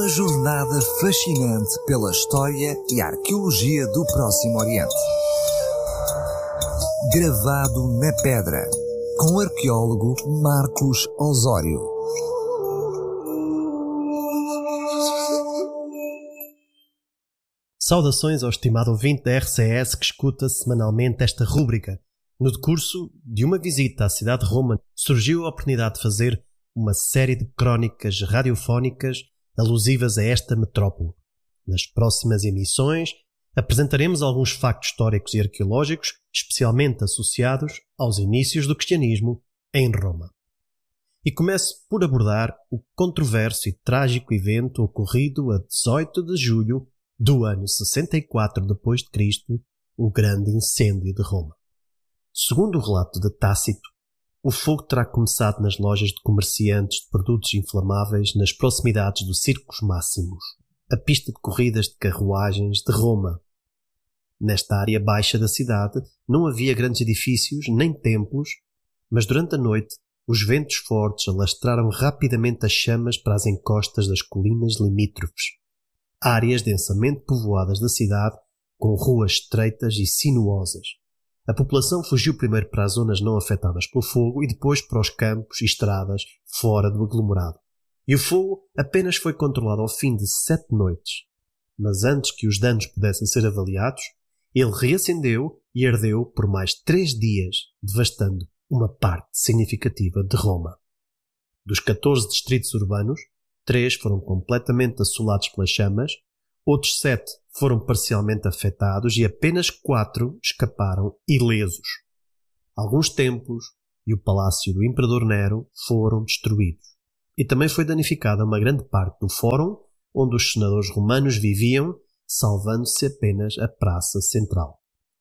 Uma jornada fascinante pela história e arqueologia do Próximo Oriente. Gravado na pedra, com o arqueólogo Marcos Osório. Saudações ao estimado ouvinte da RCS que escuta semanalmente esta rúbrica. No decurso de uma visita à cidade de Roma, surgiu a oportunidade de fazer uma série de crónicas radiofónicas alusivas a esta metrópole. Nas próximas emissões, apresentaremos alguns factos históricos e arqueológicos especialmente associados aos inícios do cristianismo em Roma. E começo por abordar o controverso e trágico evento ocorrido a 18 de julho do ano 64 d.C., o grande incêndio de Roma. Segundo o relato de Tácito, o fogo terá começado nas lojas de comerciantes de produtos inflamáveis nas proximidades do Circus Maximus, a pista de corridas de carruagens de Roma. Nesta área baixa da cidade não havia grandes edifícios nem templos, mas durante a noite os ventos fortes alastraram rapidamente as chamas para as encostas das colinas limítrofes, áreas densamente povoadas da cidade com ruas estreitas e sinuosas. A população fugiu primeiro para as zonas não afetadas pelo fogo e depois para os campos e estradas fora do aglomerado. E o fogo apenas foi controlado ao fim de 7 noites. Mas antes que os danos pudessem ser avaliados, ele reacendeu e ardeu por mais 3 dias, devastando uma parte significativa de Roma. Dos 14 distritos urbanos, 3 foram completamente assolados pelas chamas, outros 7 foram parcialmente afetados e apenas 4 escaparam ilesos. Alguns templos e o palácio do Imperador Nero foram destruídos. E também foi danificada uma grande parte do fórum onde os senadores romanos viviam, salvando-se apenas a praça central.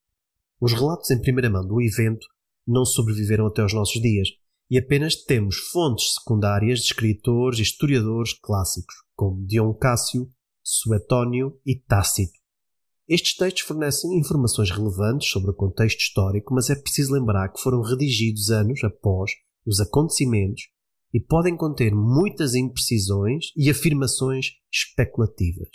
Os relatos em primeira mão do evento não sobreviveram até aos nossos dias e apenas temos fontes secundárias de escritores e historiadores clássicos, como Dion Cássio, Suetônio e Tácito. Estes textos fornecem informações relevantes sobre o contexto histórico, mas é preciso lembrar que foram redigidos anos após os acontecimentos e podem conter muitas imprecisões e afirmações especulativas.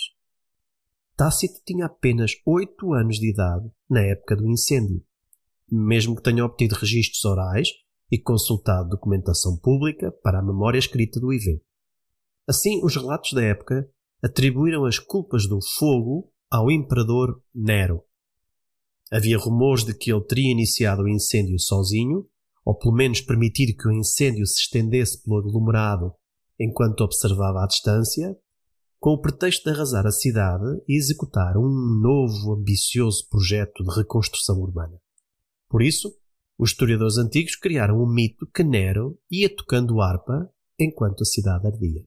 Tácito tinha apenas 8 anos de idade na época do incêndio, mesmo que tenha obtido registros orais e consultado documentação pública para a memória escrita do evento. Assim, os relatos da época atribuíram as culpas do fogo ao imperador Nero. Havia rumores de que ele teria iniciado o incêndio sozinho, ou pelo menos permitido que o incêndio se estendesse pelo aglomerado enquanto observava à distância, com o pretexto de arrasar a cidade e executar um novo ambicioso projeto de reconstrução urbana. Por isso, os historiadores antigos criaram o mito que Nero ia tocando harpa enquanto a cidade ardia.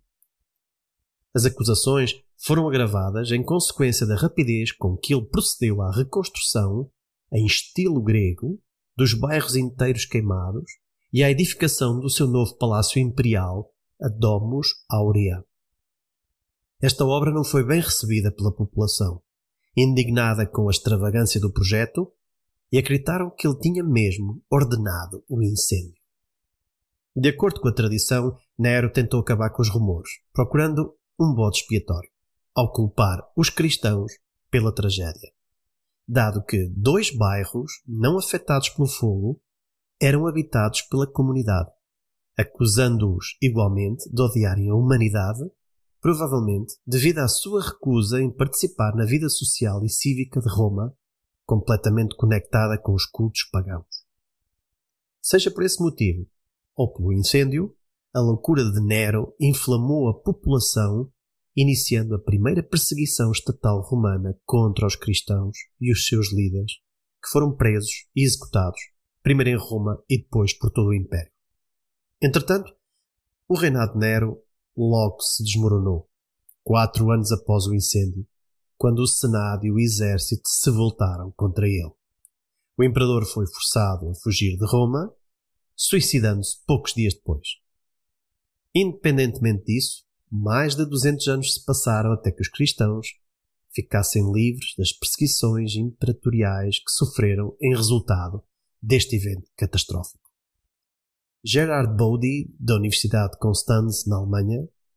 As acusações foram agravadas em consequência da rapidez com que ele procedeu à reconstrução, em estilo grego, dos bairros inteiros queimados e à edificação do seu novo palácio imperial, a Domus Aurea. Esta obra não foi bem recebida pela população, indignada com a extravagância do projeto, e acreditaram que ele tinha mesmo ordenado o incêndio. De acordo com a tradição, Nero tentou acabar com os rumores, procurando um bode expiatório, ao culpar os cristãos pela tragédia, dado que 2 bairros não afetados pelo fogo eram habitados pela comunidade, acusando-os igualmente de odiarem a humanidade, provavelmente devido à sua recusa em participar na vida social e cívica de Roma, completamente conectada com os cultos pagãos. Seja por esse motivo, ou pelo incêndio, a loucura de Nero inflamou a população, iniciando a primeira perseguição estatal romana contra os cristãos e os seus líderes, que foram presos e executados, primeiro em Roma e depois por todo o Império. Entretanto, o reinado de Nero logo se desmoronou, 4 anos após o incêndio, quando o Senado e o exército se voltaram contra ele. O imperador foi forçado a fugir de Roma, suicidando-se poucos dias depois. Independentemente disso, mais de 200 anos se passaram até que os cristãos ficassem livres das perseguições imperatoriais que sofreram em resultado deste evento catastrófico. Gerard Baudy, da Universidade de Constance, na Alemanha,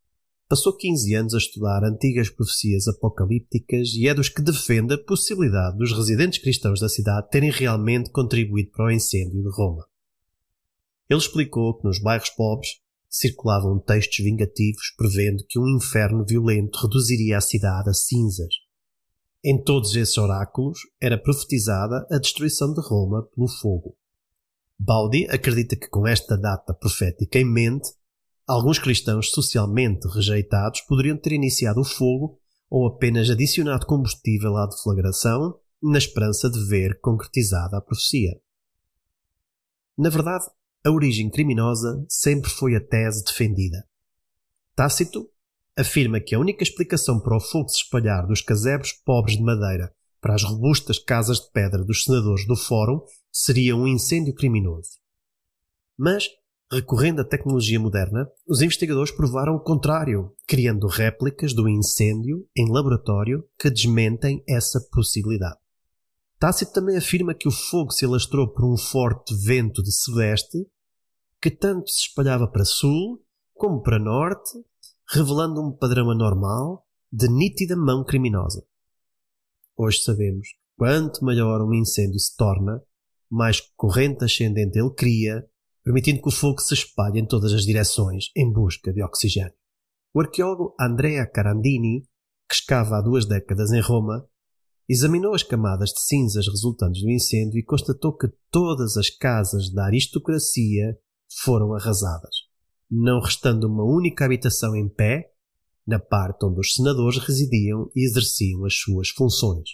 Passou 15 anos a estudar antigas profecias apocalípticas e é dos que defende a possibilidade dos residentes cristãos da cidade terem realmente contribuído para o incêndio de Roma. Ele explicou que nos bairros pobres circulavam textos vingativos prevendo que um inferno violento reduziria a cidade a cinzas. Em todos esses oráculos era profetizada a destruição de Roma pelo fogo. Baudi acredita que com esta data profética em mente, alguns cristãos socialmente rejeitados poderiam ter iniciado o fogo ou apenas adicionado combustível à deflagração na esperança de ver concretizada a profecia. Na verdade, a origem criminosa sempre foi a tese defendida. Tácito afirma que a única explicação para o fogo se espalhar dos casebres pobres de madeira para as robustas casas de pedra dos senadores do Fórum seria um incêndio criminoso. Mas, recorrendo à tecnologia moderna, os investigadores provaram o contrário, criando réplicas do incêndio em laboratório que desmentem essa possibilidade. Tácito também afirma que o fogo se alastrou por um forte vento de sudeste que tanto se espalhava para sul como para norte, revelando um padrão anormal de nítida mão criminosa. Hoje sabemos que quanto maior um incêndio se torna, mais corrente ascendente ele cria, permitindo que o fogo se espalhe em todas as direções em busca de oxigênio. O arqueólogo Andrea Carandini, que escava há 2 décadas em Roma, examinou as camadas de cinzas resultantes do incêndio e constatou que todas as casas da aristocracia foram arrasadas, não restando uma única habitação em pé na parte onde os senadores residiam e exerciam as suas funções.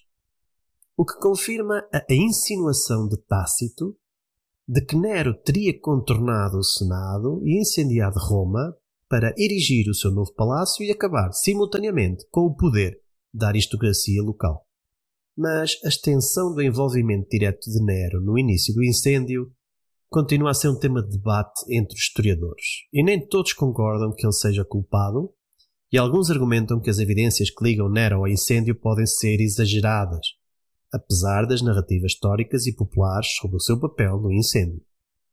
O que confirma a insinuação de Tácito de que Nero teria contornado o Senado e incendiado Roma para erigir o seu novo palácio e acabar simultaneamente com o poder da aristocracia local. Mas a extensão do envolvimento direto de Nero no início do incêndio continua a ser um tema de debate entre os historiadores, e nem todos concordam que ele seja culpado, e alguns argumentam que as evidências que ligam Nero ao incêndio podem ser exageradas, apesar das narrativas históricas e populares sobre o seu papel no incêndio.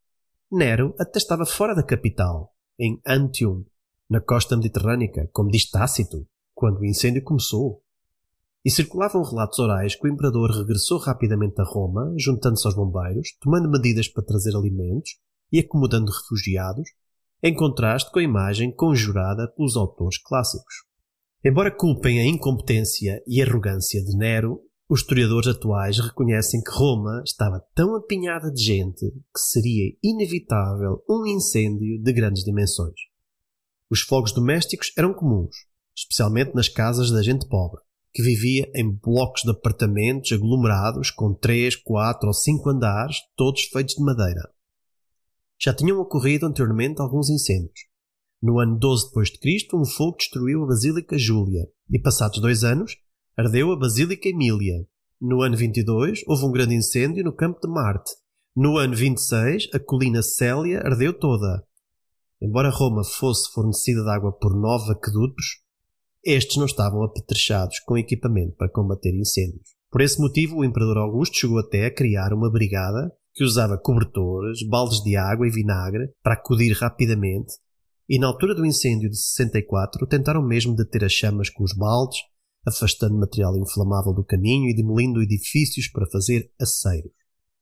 Nero até estava fora da capital, em Antium, na costa mediterrânica, como diz Tácito, quando o incêndio começou. E circulavam relatos orais que o imperador regressou rapidamente a Roma, juntando-se aos bombeiros, tomando medidas para trazer alimentos e acomodando refugiados, em contraste com a imagem conjurada pelos autores clássicos. Embora culpem a incompetência e arrogância de Nero, os historiadores atuais reconhecem que Roma estava tão apinhada de gente que seria inevitável um incêndio de grandes dimensões. Os fogos domésticos eram comuns, especialmente nas casas da gente pobre, que vivia em blocos de apartamentos aglomerados com 3, 4 ou 5 andares, todos feitos de madeira. Já tinham ocorrido anteriormente alguns incêndios. No ano 12 d.C., um fogo destruiu a Basílica Júlia e, passados 2 anos, ardeu a Basílica Emília. No ano 22, houve um grande incêndio no Campo de Marte. No ano 26, a colina Célia ardeu toda. Embora Roma fosse fornecida de água por 9 aquedutos, estes não estavam apetrechados com equipamento para combater incêndios. Por esse motivo, o imperador Augusto chegou até a criar uma brigada que usava cobertores, baldes de água e vinagre para acudir rapidamente, e na altura do incêndio de 64 tentaram mesmo deter as chamas com os baldes, afastando material inflamável do caminho e demolindo edifícios para fazer aceiros.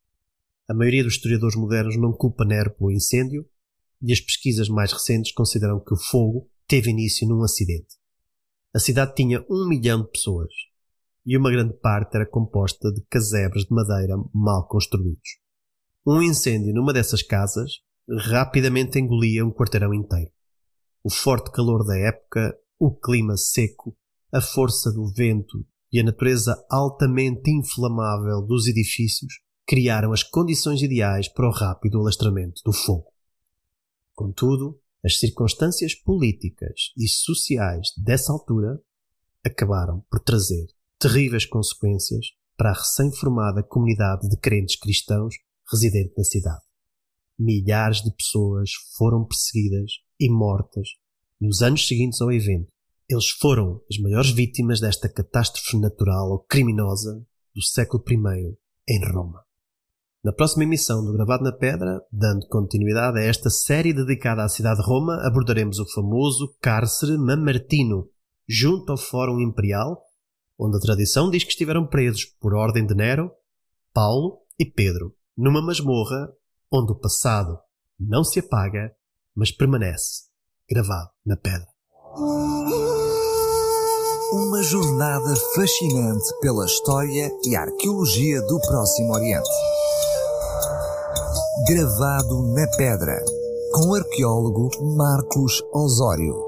A maioria dos historiadores modernos não culpa Nero pelo incêndio, e as pesquisas mais recentes consideram que o fogo teve início num acidente. A cidade tinha 1 milhão de pessoas, e uma grande parte era composta de casebres de madeira mal construídos. Um incêndio numa dessas casas rapidamente engolia um quarteirão inteiro. O forte calor da época, o clima seco, a força do vento e a natureza altamente inflamável dos edifícios criaram as condições ideais para o rápido alastramento do fogo. Contudo, as circunstâncias políticas e sociais dessa altura acabaram por trazer terríveis consequências para a recém-formada comunidade de crentes cristãos residente na cidade. Milhares de pessoas foram perseguidas e mortas nos anos seguintes ao evento. Eles foram as maiores vítimas desta catástrofe natural ou criminosa do século I em Roma. Na próxima emissão do Gravado na Pedra, dando continuidade a esta série dedicada à cidade de Roma, abordaremos o famoso cárcere Mamertino, junto ao Fórum Imperial, onde a tradição diz que estiveram presos por ordem de Nero, Paulo e Pedro, numa masmorra onde o passado não se apaga, mas permanece gravado na pedra. Uma jornada fascinante pela história e arqueologia do Próximo Oriente. Gravado na Pedra, com o arqueólogo Marcos Osório.